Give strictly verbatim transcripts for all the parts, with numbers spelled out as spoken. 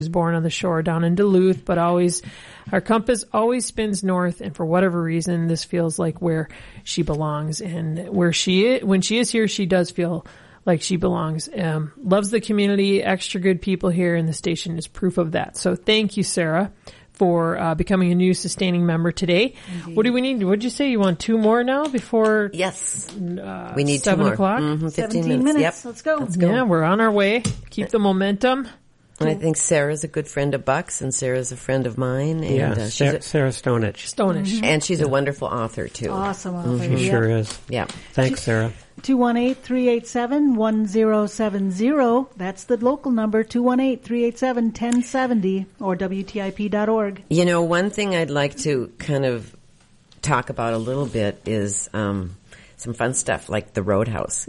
was born on the shore down in Duluth, but always, our compass always spins north, and for whatever reason, this feels like where she belongs, and where she is, when she is here, she does feel like she belongs. Um, loves the community, extra good people here, and the station is proof of that. So thank you, Sarah, for uh, becoming a new sustaining member today. Indeed. What do we need? What did you say? You want two more now before? Yes. Uh, we need seven two more. o'clock? Mm-hmm, fifteen minutes. minutes. Yep. Let's go. Let's go. Yeah, we're on our way. Keep the momentum. And I think Sarah's a good friend of Buck's, and Sarah's a friend of mine. And, yeah, uh, she's Sarah, a, Sarah Stonich. Stonich. Mm-hmm. And she's yeah. a wonderful author, too. Awesome author. Mm-hmm. She yeah. sure is. Yeah. Thanks, Sarah. two one eight, three eight seven, one zero seven zero. That's the local number, two one eight, three eight seven, one zero seven zero, or W T I P dot org. You know, one thing I'd like to kind of talk about a little bit is um, some fun stuff like the Roadhouse.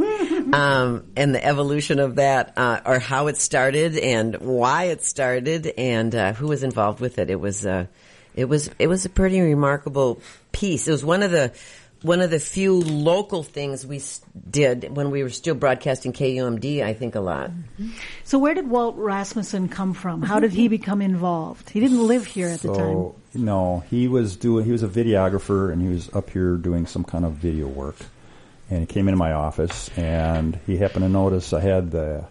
Um, and the evolution of that, uh, or how it started and why it started and, uh, who was involved with it. It was, uh, it was, it was a pretty remarkable piece. It was one of the, one of the few local things we did when we were still broadcasting K U M D, I think a lot. So where did Walt Rasmussen come from? How did he become involved? He didn't live here at the so, time. No, he was doing, he was a videographer and he was up here doing some kind of video work. And he came into my office, and he happened to notice I had the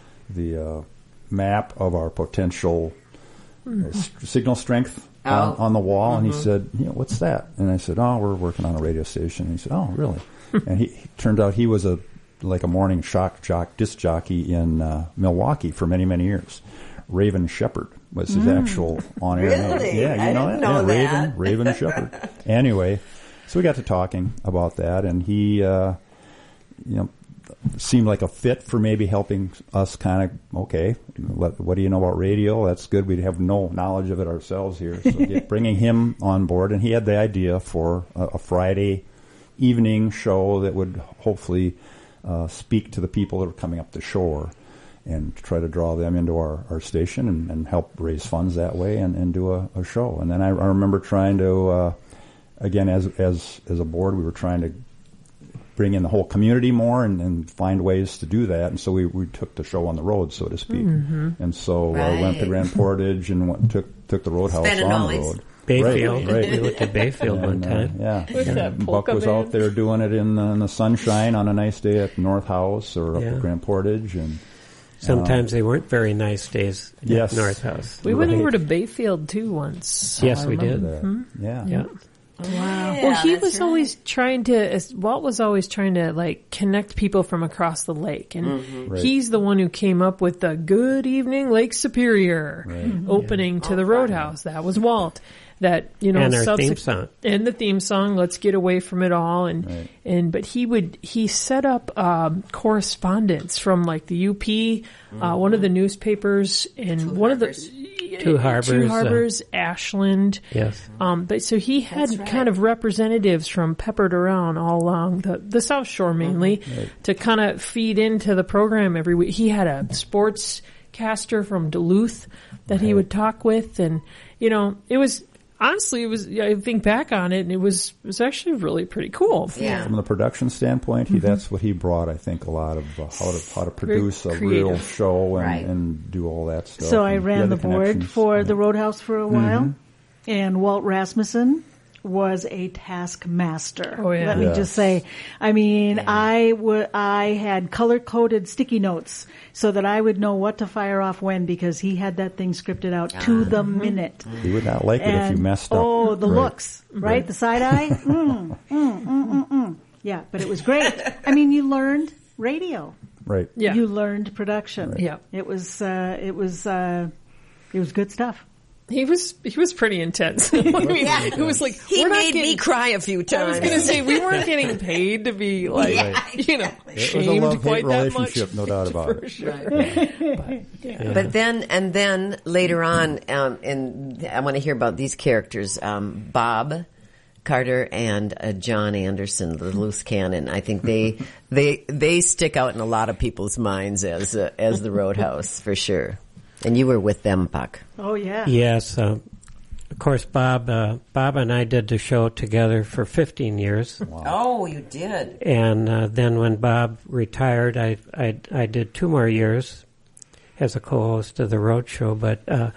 the uh, map of our potential uh, s- signal strength oh. on, on the wall, Mm-hmm. and he said, you know, what's that? And I said, oh, we're working on a radio station. And he said, oh, really? And he, he turned out he was a like a morning shock jock, disc jockey in uh, Milwaukee for many, many years. Raven Shepherd was his Mm. actual on-air really? name. Yeah, you I know didn't that? know yeah, that. Raven, Raven Shepherd. Anyway. So we got to talking about that, and he, uh, you know, seemed like a fit for maybe helping us kind of, okay, what, what do you know about radio? That's good. We have no knowledge of it ourselves here. So get, bringing him on board, and he had the idea for a, a Friday evening show that would hopefully uh, speak to the people that were coming up the shore and try to draw them into our, our station and, and help raise funds that way and, and do a, a show. And then I, I remember trying to... Uh, Again, as as as a board, we were trying to bring in the whole community more and, and find ways to do that. And so we, we took the show on the road, so to speak. Mm-hmm. And so I right. uh, went to Grand Portage and went, took took the Roadhouse Spend on the the road. Bayfield. Right, right. We looked at Bayfield and, one time. Uh, yeah, With that Buck polka was band. out there doing it in, uh, in the sunshine on a nice day at North House or up Yeah. at Grand Portage. And Sometimes they weren't very nice days at Yes. North House. We went Right. over to Bayfield too once. Yes, I we did. remember. that. Hmm? Yeah. Yeah. Wow. Yeah, Well, he that's was right. always trying to, as- Walt was always trying to like connect people from across the lake. And Mm-hmm. Right. he's the one who came up with the Good Evening Lake Superior Right. opening to the Roadhouse. That was Walt. That, you know, And our subse- theme song. And the theme song, Let's Get Away From It All. And, Right. and, but he would, he set up, um, correspondence from like the U P, uh, one of the newspapers and Two one Harbors. of the, Two Harbors, Two uh, Harbors, Ashland. Yes. Um, but so he had That's right. kind of representatives from peppered around all along the, the South Shore mainly to kind of feed into the program every week. He had a sports caster from Duluth that he would talk with, and you know, it was honestly, it was. I think back on it, and it was it was actually really pretty cool. Yeah. From the production standpoint, he that's what he brought. I think a lot of uh, how to how to produce a creative. real show and, Right. and do all that stuff. So I And ran yeah, the board connections. for the Roadhouse for a while, and Walt Rasmussen was a taskmaster. Oh, yeah. Let me Yes. just say, I mean, I wa- I had color-coded sticky notes so that I would know what to fire off when, because he had that thing scripted out to the minute. He would not like it if you And, messed up. oh, the Right. looks, right? The side eye? Mm, mm, mm, mm, mm. Yeah, but it was great. I mean, you learned radio. Right. Yeah. You learned production. Yeah. It was, uh, it was, uh, it was good stuff. He was he was pretty intense. I mean, Yeah. it was like He we're not made me getting- cry a few I times. was going to say we weren't getting paid to be like Yeah, you know It was a shamed love-hate quite that much. relationship, no doubt about For it. sure. But then, and then later on, um, and I want to hear about these characters, um, Bob Carter and uh, John Anderson, the loose cannon. I think they they they stick out in a lot of people's minds as uh, as the Roadhouse for sure. And you were with them, Buck. Oh, yeah. Yes. Uh, of course, Bob uh, Bob and I did the show together for fifteen years. Oh, you did. And uh, then when Bob retired, I, I, I did two more years. as a co-host of the Road Show. But uh,